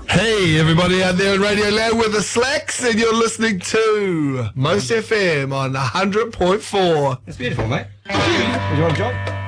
Hey, everybody out there in Radio Land with the Slacks, and you're listening to Most FM on 100.4. It's beautiful, mate. Would you want a job?